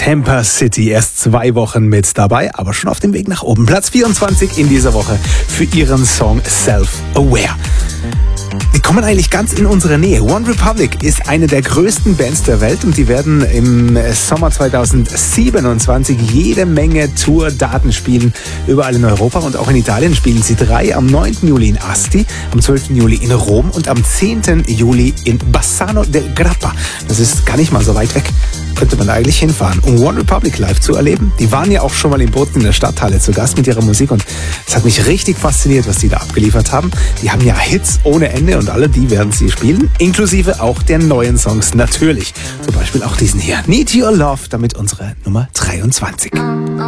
Tampa City erst 2 Wochen mit dabei, aber schon auf dem Weg nach oben. Platz 24 in dieser Woche für ihren Song Self-Aware. Die kommen eigentlich ganz in unsere Nähe. One Republic ist eine der größten Bands der Welt und die werden im Sommer 2027 jede Menge Tour-Daten spielen. Überall in Europa und auch in Italien spielen sie 3 am 9. Juli in Asti, am 12. Juli in Rom und am 10. Juli in Bassano del Grappa. Das ist gar nicht mal so weit weg. Könnte man eigentlich hinfahren, um One Republic live zu erleben. Die waren ja auch schon mal in Bozen in der Stadthalle zu Gast mit ihrer Musik und es hat mich richtig fasziniert, was die da abgeliefert haben. Die haben ja Hits ohne Ende und alle die werden sie spielen, inklusive auch der neuen Songs natürlich. Zum Beispiel auch diesen hier, Need Your Love, damit unsere Nummer 23.